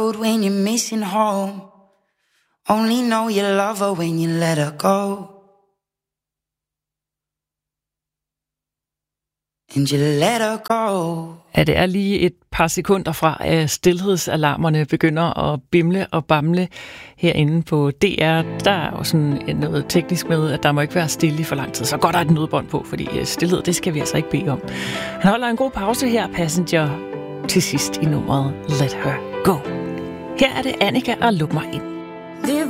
road when you're missing home. Only know you love her when you let her go. And you let her go. Ja, det er lige et par sekunder fra, at stilhedsalarmerne begynder at bimle og bamle herinde på DR. Der er jo sådan noget teknisk med, at der må ikke være stille i for lang tid. Så går der et nødbånd på, fordi stillhed, det skal vi altså ikke bede om. Han holder en god pause her, Passenger, til sidst i nummeret Let Her Go. Her er det Annika og Luk mig ind.